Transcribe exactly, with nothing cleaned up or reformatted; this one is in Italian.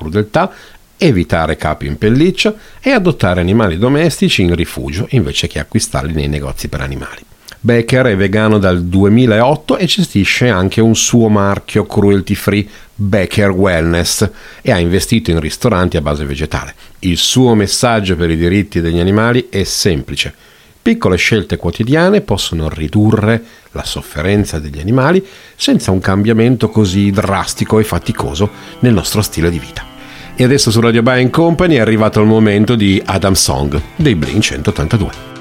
crudeltà, evitare capi in pelliccia e adottare animali domestici in rifugio invece che acquistarli nei negozi per animali. Becker è vegano dal duemilaotto e gestisce anche un suo marchio cruelty free, Becker Wellness, e ha investito in ristoranti a base vegetale. Il suo messaggio per i diritti degli animali è semplice: piccole scelte quotidiane possono ridurre la sofferenza degli animali senza un cambiamento così drastico e faticoso nel nostro stile di vita. E adesso su Radio Buying Company è arrivato il momento di Adam Song dei Blink centottantadue.